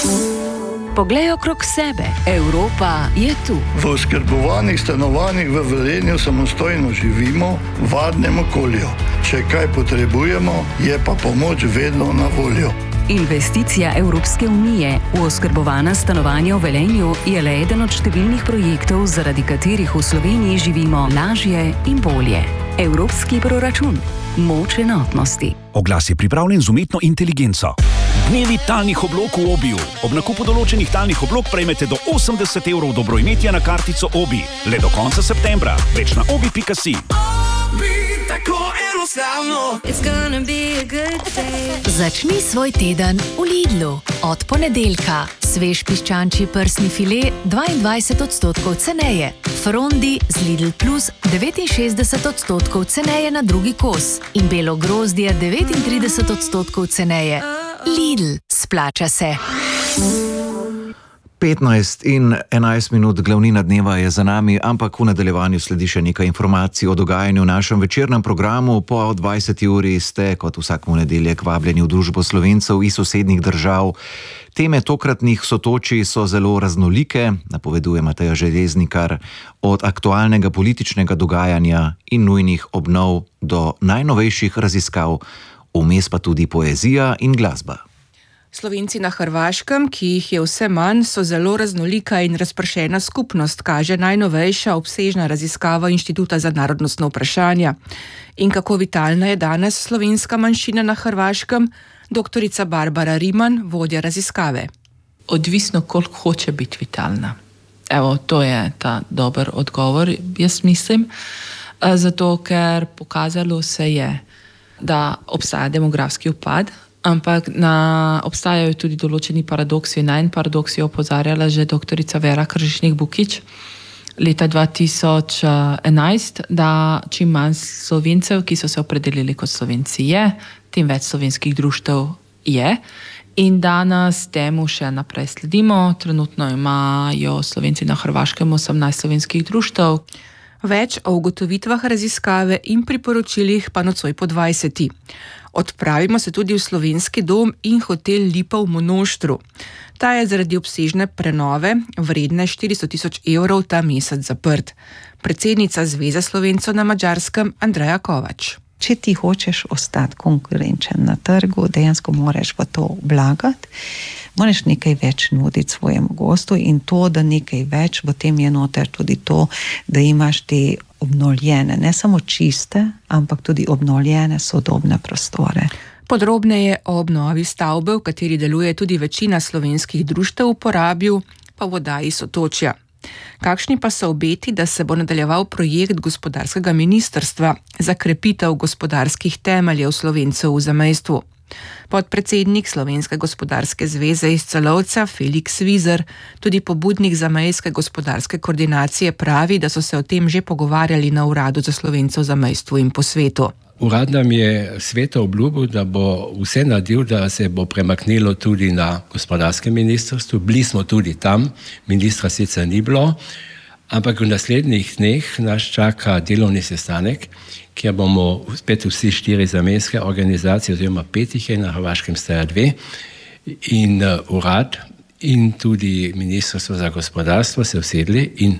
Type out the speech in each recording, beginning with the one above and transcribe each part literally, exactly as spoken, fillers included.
Poglej okrog sebe, Evropa je tu. V oskrbovanih stanovanjih v Velenju samostojno živimo v varnem okolju. Če kaj potrebujemo, je pa pomoč vedno na voljo. Investicija Evropske unije v oskrbovana stanovanja v Velenju je le eden od številnih projektov, zaradi katerih v Sloveniji živimo lažje in bolje. Evropski proračun. Moč enotnosti. Oglas je pripravljen z umetno inteligenco. Dnevi talnih oblog v Obiju. Ob nakupu določenih talnih oblog prejmete do osemdeset evrov dobroimetja na kartico Obi. Le do konca septembra. Več na obi pika si. Začni svoj teden v Lidlu. Od ponedeljka. Svež piščančji prsni file dvaindvajset odstotkov ceneje. Frondi z Lidl Plus devetinšestdeset odstotkov ceneje na drugi kos. In belo grozdje devetintrideset odstotkov ceneje. Lidl, splača se. petnajst in enajst minut glavnina dneva je za nami, ampak v nadaljevanju sledi še nekaj informacij o dogajanju v našem večernem programu. Po dvajseti uri ste, kot vsak ponedeljek, vabljeni v družbo Slovencev iz sosednjih držav. Teme tokratnih sotočij so zelo raznolike, napoveduje Mateja Železnikar, od aktualnega političnega dogajanja in nujnih obnov do najnovejših raziskav, vmes pa tudi poezija in glasba. Slovenci na Hrvaškem, ki jih je vse manj, so zelo raznolika in razpršena skupnost, kaže najnovejša obsežna raziskava Inštituta za narodnostna vprašanja. In kako vitalna je danes slovenska manjšina na Hrvaškem? Doktorica Barbara Riman, vodja raziskave. Odvisno, koliko hoče biti vitalna. Evo, to je ta dober odgovor, jaz mislim. Zato, ker pokazalo se je, da obstaja demografski upad, ampak na, obstajajo tudi določeni paradoksi. Na en paradoks je opozarjala že doktorica Vera Kržišnik-Bukić leta dva tisoč enajst, da čim manj Slovencev, ki so se opredelili kot Slovenci, je, tem več slovenskih društev je. In danes temu še naprej sledimo. Trenutno imajo Slovenci na Hrvaškem osemnajst slovenskih društev. Več o ugotovitvah raziskave in priporočilih pa nocoj po dvajseti. Odpravimo se tudi v slovenski dom in hotel Lipa v Monoštru. Ta je zaradi obsežne prenove vredne štiristo tisoč evrov ta mesec zaprt. Predsednica Zveze Slovencev na Madžarskem Andreja Kovač. Če ti hočeš ostati konkurenčen na trgu, dejansko moraš v to vlagati, moraš nekaj več nuditi svojemu gostu in to, da nekaj več, v tem je noter tudi to, da imaš te obnovljene, ne samo čiste, ampak tudi obnovljene sodobne prostore. Podrobneje o obnovi stavbe, v kateri deluje tudi večina slovenskih društev, uporabil pa v oddaji Sotočja. Kakšni pa so obeti, da se bo nadaljeval projekt gospodarskega ministrstva za krepitev gospodarskih temeljev Slovencev v zamejstvu? Podpredsednik Slovenske gospodarske zveze iz Celovca Felix Vizer, tudi pobudnik zamejske gospodarske koordinacije, pravi, da so se o tem že pogovarjali na Uradu za Slovence v zamejstvu in po svetu. Urad nam je sveto obljubil, da bo vse naredil, da se bo premaknilo tudi na gospodarskem ministrstvu. Bili smo tudi tam, ministra sicer ni bilo, ampak v naslednjih dneh nas čaka delovni sestanek, kjer bomo spet vsi štiri zamejske organizacije, oziroma pet jih je, na Hrvaškem staja dve, in uh, urad in tudi ministrstvo za gospodarstvo se usedli in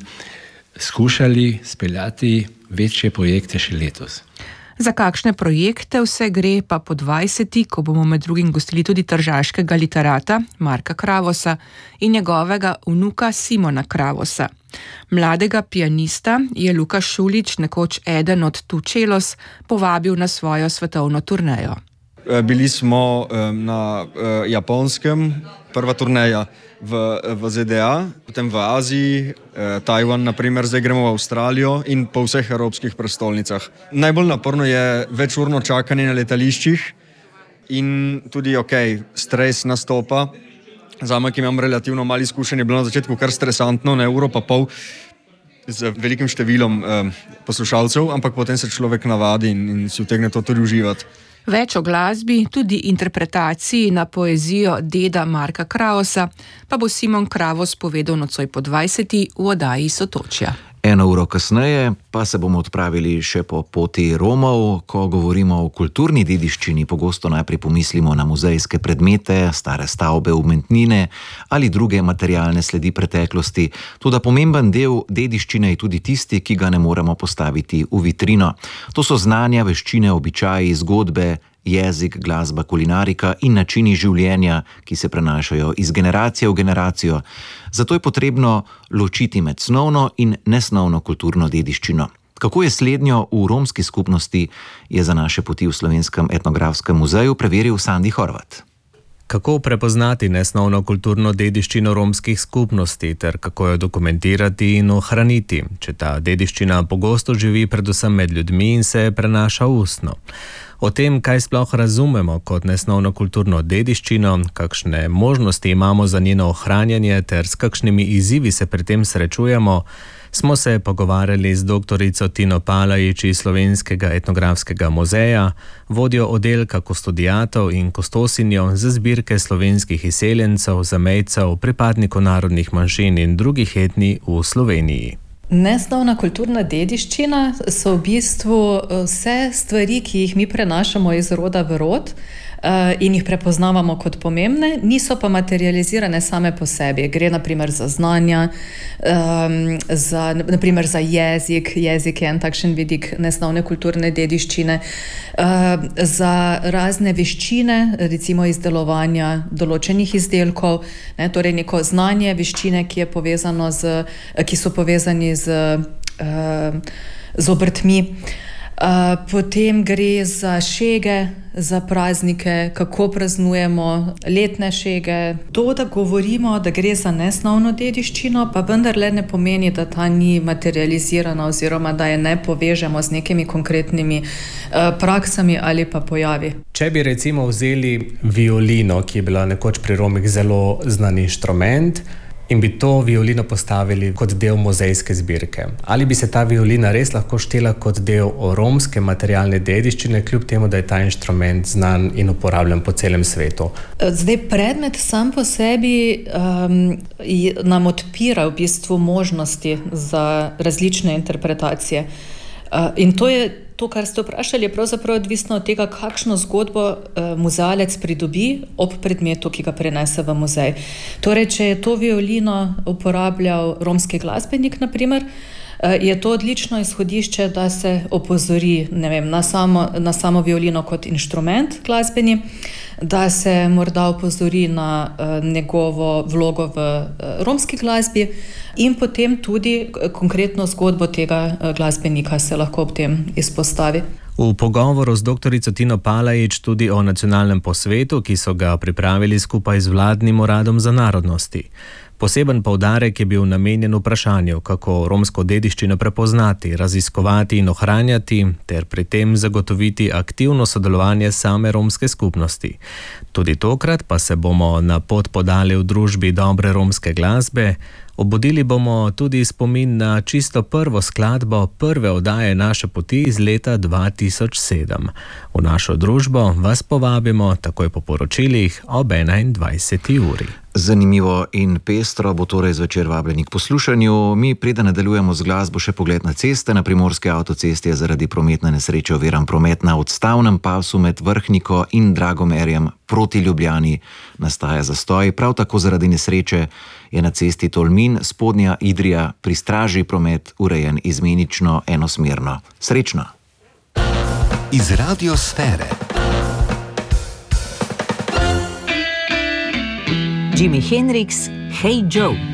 skušali speljati večje projekte še letos. Za kakšne projekte vse gre pa po dvajseti, ko bomo med drugim gostili tudi tržaškega literata Marka Kravosa in njegovega vnuka Simona Kravosa. Mladega pianista je Luka Šulić, nekoč eden od Tučelos, povabil na svojo svetovno turnejo. Bili smo na Japonskem, prva turneja v, v Z D A, potem v Aziji, Tajvan, naprimer, zdaj gremo v Avstralijo in po vseh evropskih prestolnicah. Najbolj naporno je večurno čakanje na letališčih in tudi, ok, stres nastopa. Zame, ki imam relativno malo izkušenj, je bilo na začetku kar stresantno, na uro pa pol z velikim številom eh, poslušalcev, ampak potem se človek navadi in, in si utegne to tudi uživati. Več o glasbi, tudi interpretaciji na poezijo deda Marka Kravosa, pa bo Simon Kravos povedal nocoj po dvajseti v oddaji Sotočja. Eno uro kasneje pa se bomo odpravili še po poti Romov. Ko govorimo o kulturni dediščini, pogosto najprej pomislimo na muzejske predmete, stare stavbe, umetnine ali druge materialne sledi preteklosti. Toda pomemben del dediščine je tudi tisti, ki ga ne moremo postaviti v vitrino. To so znanja, veščine, običaji, zgodbe, jezik, glasba, kulinarika in načini življenja, ki se prenašajo iz generacije v generacijo. Zato je potrebno ločiti med snovno in nesnovno kulturno dediščino. Kako je slednjo v romski skupnosti, je za naše poti v Slovenskem etnografskem muzeju preveril Sandi Horvat. Kako prepoznati nesnovno kulturno dediščino romskih skupnosti ter kako jo dokumentirati in ohraniti, če ta dediščina pogosto živi predvsem med ljudmi in se prenaša ustno? O tem, kaj sploh razumemo kot nesnovno kulturno dediščino, kakšne možnosti imamo za njeno ohranjanje ter s kakšnimi izzivi se pri tem srečujemo, smo se pogovarjali z doktorico Tino Palajič iz Slovenskega etnografskega muzeja, vodjo oddelka kustodiatov in kustosinjo za zbirke slovenskih izseljencev, zamejcev, pripadnikov narodnih manjšin in drugih etnij v Sloveniji. Nesnovna kulturna dediščina so v bistvu vse stvari, ki jih mi prenašamo iz roda v rod in jih prepoznavamo kot pomembne, niso pa materializirane same po sebi. Gre naprimer za znanja, za, naprimer za jezik, jezik je en takšen vidik nesnovne kulturne dediščine, za razne veščine, recimo izdelovanja določenih izdelkov, ne, torej neko znanje, veščine, ki je povezano z, ki so povezani z, z obrtmi. Uh, potem gre za šege, za praznike, kako praznujemo letne šege. To, da govorimo, da gre za nesnovno dediščino, pa vendarle ne pomeni, da ta ni materializirana oziroma da je ne povežemo z nekimi konkretnimi uh, praksami ali pa pojavi. Če bi recimo vzeli violino, ki je bila nekoč pri Romih zelo znan inštrument, in bi to violino postavili kot del muzejske zbirke. Ali bi se ta violina res lahko štela kot del romske materialne dediščine, kljub temu, da je ta inštrument znan in uporabljen po celem svetu? Zdaj, predmet sam po sebi um, nam odpira v bistvu možnosti za različne interpretacije. Uh, in to je to, kar ste vprašali, je pravzaprav odvisno od tega, kakšno zgodbo uh, muzealec pridobi ob predmetu, ki ga prenese v muzej. Torej, če je to violino uporabljal romski glasbenik, naprimer, uh, je to odlično izhodišče, da se opozori, ne vem, na samo, na samo violino kot inštrument glasbeni, da se morda opozori na uh, njegovo vlogo v uh, romski glasbi in potem tudi konkretno zgodbo tega uh, glasbenika se lahko ob tem izpostavi. V pogovoru z doktorico Tino Palajič tudi o nacionalnem posvetu, ki so ga pripravili skupaj z vladnim uradom za narodnosti. Poseben poudarek je bil namenjen vprašanju, kako romsko dediščino prepoznati, raziskovati in ohranjati, ter pri tem zagotoviti aktivno sodelovanje same romske skupnosti. Tudi tokrat pa se bomo na pot podali v družbi dobre romske glasbe. Obudili bomo tudi spomin na čisto prvo skladbo prve oddaje Naše poti iz leta dva tisoč sedem. V našo družbo vas povabimo takoj po poročilih ob enaindvajseti uri. Zanimivo in pestro bo torej zvečer vabljeni k poslušanju. Mi, preden nadaljujemo z glasbo, še pogled na ceste. Na primorski avtocesti je zaradi prometne nesreče oviran promet na odstavnem pasu med Vrhniko in Dragomerjem proti Ljubljani. Nastaja zastoj, prav tako zaradi nesreče je na cesti Tolmin, Spodnja Idrija pri Straži promet urejen izmenično enosmerno. Srečno! Iz radiosfere. Jimi Hendrix, Hey Joe.